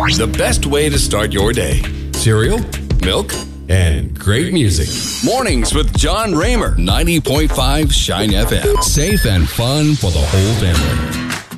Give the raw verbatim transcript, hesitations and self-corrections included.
The best way to start your day. Cereal, milk, and great music. Mornings with John Raymer. ninety point five Shine F M. Safe and fun for the whole family.